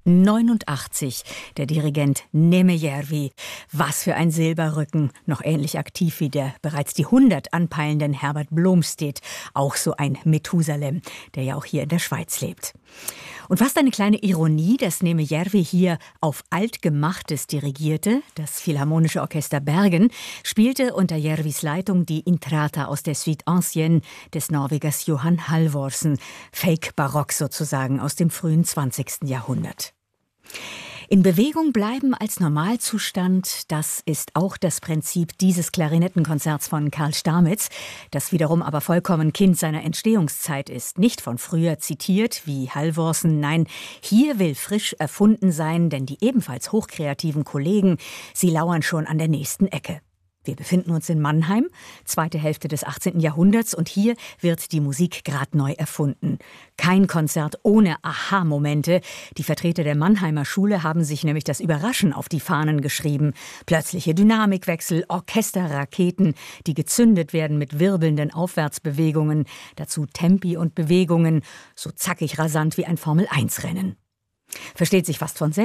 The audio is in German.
89, der Dirigent Nemejärvi. Was für ein Silberrücken, noch ähnlich aktiv wie der bereits die 100 anpeilenden Herbert Blomstedt, auch so ein Methusalem, der ja auch hier in der Schweiz lebt. Und fast eine kleine Ironie, dass Nemejärvi hier auf Altgemachtes dirigierte. Das Philharmonische Orchester Bergen spielte unter Järvis Leitung die Intrata aus der Suite Ancienne des Norwegers Johan Halvorsen, Fake-Barock sozusagen aus dem frühen 20. Jahrhundert. In Bewegung bleiben als Normalzustand, das ist auch das Prinzip dieses Klarinettenkonzerts von Karl Stamitz, das wiederum aber vollkommen Kind seiner Entstehungszeit ist. Nicht von früher zitiert wie Halvorsen, nein, hier will frisch erfunden sein, denn die ebenfalls hochkreativen Kollegen, sie lauern schon an der nächsten Ecke. Wir befinden uns in Mannheim, zweite Hälfte des 18. Jahrhunderts, und hier wird die Musik gerade neu erfunden. Kein Konzert ohne Aha-Momente. Die Vertreter der Mannheimer Schule haben sich nämlich das Überraschen auf die Fahnen geschrieben. Plötzliche Dynamikwechsel, Orchesterraketen, die gezündet werden mit wirbelnden Aufwärtsbewegungen, dazu Tempi und Bewegungen, so zackig rasant wie ein Formel-1-Rennen. Versteht sich fast von selbst.